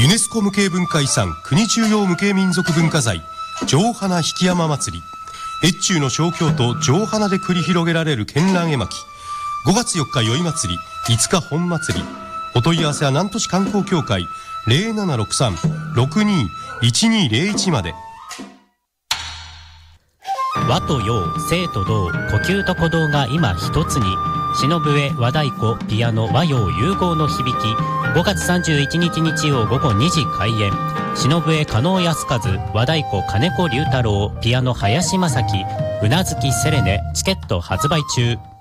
ユネスコ無形文化遺産国重要無形民族文化財上花引山祭り。越中の小京都上花で繰り広げられる絢爛絵巻。5月4日宵祭り、5日本祭り。お問い合わせは南砺市観光協会 0763-621201 まで。 和と洋、静と動、呼吸と鼓動が今一つに。篠笛、和太鼓、ピアノ、和洋融合の響き。5月31日日曜午後2時開演。篠笛、加納康和、和太鼓、金子龍太郎、ピアノ、林正樹、うなずきセレネ。チケット発売中。